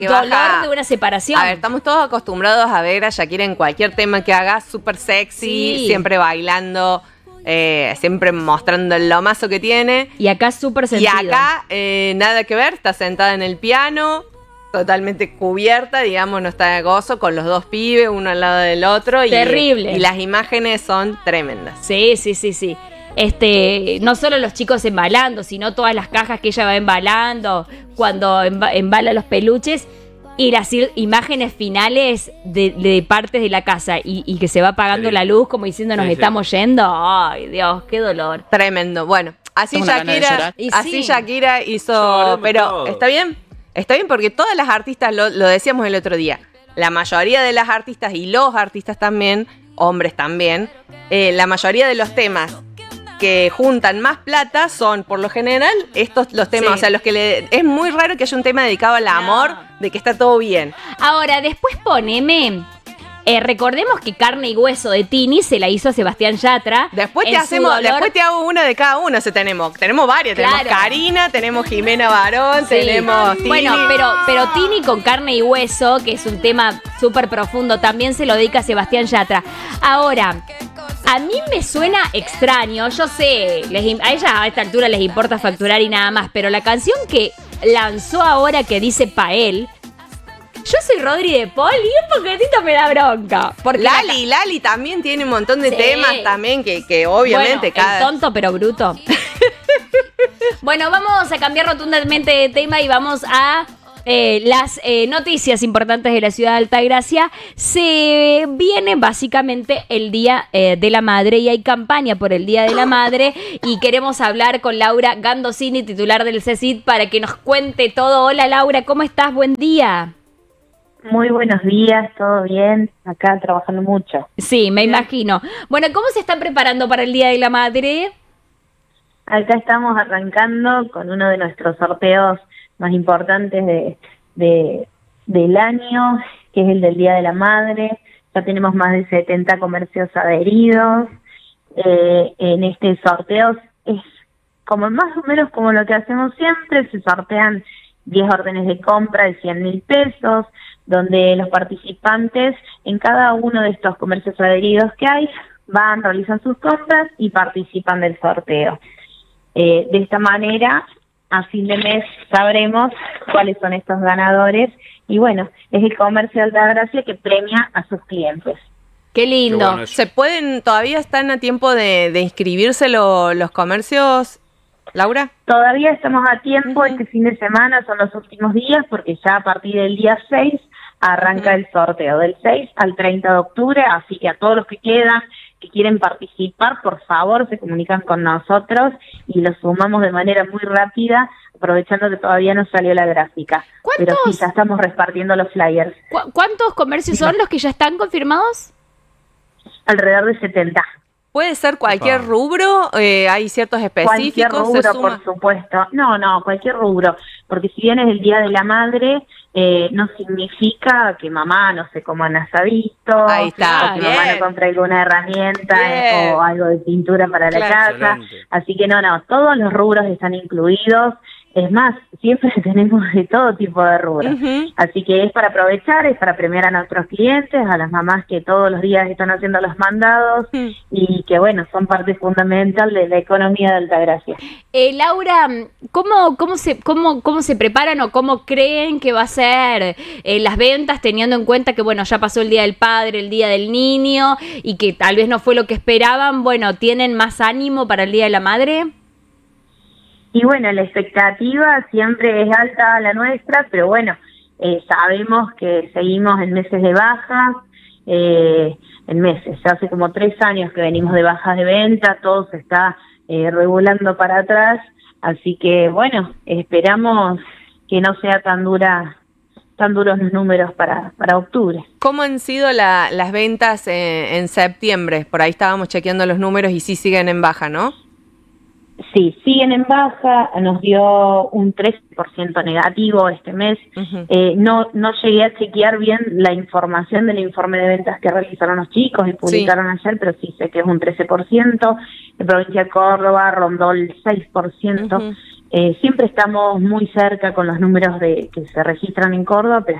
dolor baja de una separación. A ver, estamos todos acostumbrados a ver a Shakira en cualquier tema que haga, súper sexy, Sí. siempre bailando, siempre mostrando el lomazo que tiene. Y acá súper sentido. Y acá, nada que ver, está sentada en el piano, totalmente cubierta, digamos, no está de gozo, con los dos pibes, uno al lado del otro. Terrible. Y las imágenes son tremendas. Sí. No solo los chicos embalando, sino todas las cajas que ella va embalando, cuando embala los peluches, y las imágenes finales de partes de la casa, y que se va apagando la luz como diciendo nos estamos yendo. Ay, Dios, qué dolor. Tremendo. Bueno, así Tengo una gana de Shakira, llorar. Y así sí. Shakira hizo, Lloremos pero todos. está bien porque todas las artistas, lo decíamos el otro día, la mayoría de las artistas y los artistas también, hombres también, la mayoría de los temas que juntan más plata son, por lo general, los temas, Sí. o sea, es muy raro que haya un tema dedicado al amor, de que está todo bien. Ahora, después poneme. Recordemos que Carne y Hueso de Tini se la hizo a Sebastián Yatra. Después en su dolor. después te hago una de cada una, tenemos varias, Claro. tenemos Karina, tenemos Jimena Barón, Sí. tenemos Tini. Bueno, pero Tini con Carne y Hueso, que es un tema súper profundo, también se lo dedica a Sebastián Yatra. Ahora, a mí me suena extraño, yo sé, a ella a esta altura les importa facturar y nada más, pero la canción que lanzó ahora que dice Pael, yo soy Rodri de Paul y un poquitito me da bronca. Porque Lali también tiene un montón de Sí. temas también que obviamente bueno, el tonto pero bruto. Bueno, vamos a cambiar rotundamente de tema y vamos a las noticias importantes de la ciudad de Altagracia. Se viene básicamente el Día de la Madre y hay campaña por el Día de la Madre y queremos hablar con Laura Gandosini, titular del CECIT, para que nos cuente todo. Hola Laura, ¿cómo estás? Buen día. Muy buenos días, todo bien, acá trabajando mucho. Sí, me imagino. Bueno, ¿cómo se están preparando para el Día de la Madre? Acá estamos arrancando con uno de nuestros sorteos más importantes del año, que es el del Día de la Madre. Ya tenemos más de 70 comercios adheridos. En este sorteo es como más o menos como lo que hacemos siempre, se sortean 10 órdenes de compra de 100.000 pesos, donde los participantes en cada uno de estos comercios adheridos que hay van, realizan sus compras y participan del sorteo. De esta manera, a fin de mes sabremos cuáles son estos ganadores y bueno, es el comercio de Altagracia que premia a sus clientes. Qué lindo. Qué bueno eso. ¿Se pueden, todavía están a tiempo de inscribirse los comercios, Laura? Todavía estamos a tiempo, Ujú. este fin de semana son los últimos días porque ya a partir del día 6 arranca el sorteo, del 6 al 30 de octubre, así que a todos los que quedan, que quieren participar, por favor se comunican con nosotros y los sumamos de manera muy rápida, aprovechando que todavía no salió la gráfica. Pero sí, ya estamos repartiendo los flyers, ¿Cuántos comercios son los que ya están confirmados? alrededor de 70. ¿Puede ser cualquier Opa. rubro? ¿Hay ciertos Cualquier específicos? ¿Se rubro, suma? por supuesto. No, cualquier rubro. Porque si bien es el Día de la Madre, no significa que mamá no se coma un asadito, Ahí está, o que mamá bien. no compre alguna herramienta Bien. o algo de pintura para la Claro. casa. Excelente. Así que no, todos los rubros están incluidos. Es más, siempre tenemos de todo tipo de rubros. Ujú. Así que es para aprovechar, es para premiar a nuestros clientes, a las mamás que todos los días están haciendo los mandados y que, bueno, son parte fundamental de la economía de Altagracia. Laura, ¿cómo se preparan o cómo creen que va a ser las ventas, teniendo en cuenta que, bueno, ya pasó el Día del Padre, el Día del Niño y que tal vez no fue lo que esperaban? Bueno, ¿tienen más ánimo para el Día de la Madre? Y bueno, la expectativa siempre es alta la nuestra, pero bueno, sabemos que seguimos en meses de baja, en meses, ya hace como 3 años que venimos de bajas de venta, todo se está regulando para atrás, así que bueno, esperamos que no sea tan duros los números para octubre. ¿Cómo han sido las ventas en septiembre? Por ahí estábamos chequeando los números y sí siguen en baja, ¿no? Sí, siguen en baja, nos dio un 13% negativo este mes. No llegué a chequear bien la información del informe de ventas que realizaron los chicos y publicaron ayer, pero sí sé que es un 13%. En provincia de Córdoba rondó el 6%. Siempre estamos muy cerca con los números que se registran en Córdoba, pero